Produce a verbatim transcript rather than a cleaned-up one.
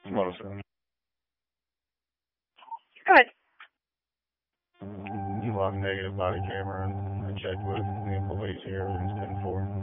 Medicine. Good. You log negative body camera and I checked with the police here and ten four.